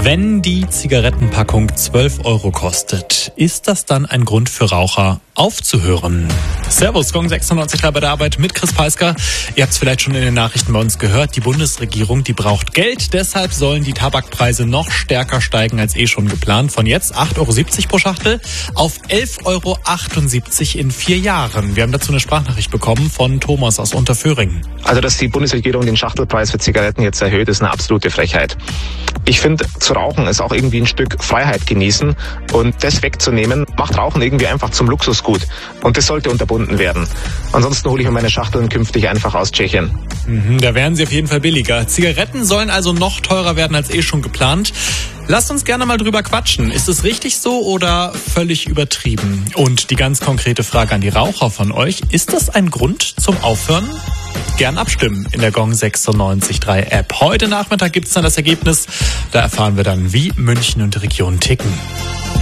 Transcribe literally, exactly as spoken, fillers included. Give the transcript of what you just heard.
Wenn die Zigarettenpackung zwölf Euro kostet, ist das dann ein Grund für Raucher aufzuhören? Servus, Gong sechsundneunzig bei der Arbeit mit Chris Peisker. Ihr habt es vielleicht schon in den Nachrichten bei uns gehört. Die Bundesregierung, die braucht Geld. Deshalb sollen die Tabakpreise noch stärker steigen als eh schon geplant. Von jetzt acht Euro siebzig pro Schachtel auf elf Euro achtundsiebzig in vier Jahren. Wir haben dazu eine Sprachnachricht bekommen von Thomas aus Unterföhring. Also, dass die Bundesregierung den Schachtelpreis für Zigaretten jetzt erhöht, ist eine absolute Frechheit. Ich finde, zu rauchen ist auch irgendwie ein Stück Freiheit genießen, und das wegzunehmen, macht Rauchen irgendwie einfach zum Luxusgut, und das sollte unterbunden werden. Ansonsten hole ich mir meine Schachteln künftig einfach aus Tschechien. Mhm, da wären sie auf jeden Fall billiger. Zigaretten sollen also noch teurer werden als eh schon geplant. Lasst uns gerne mal drüber quatschen. Ist es richtig so oder völlig übertrieben? Und die ganz konkrete Frage an die Raucher von euch: Ist das ein Grund zum Aufhören? Gern abstimmen in der Gong sechsundneunzig Komma drei App. Heute Nachmittag gibt es dann das Ergebnis. Da erfahren wir dann, wie München und die Region ticken.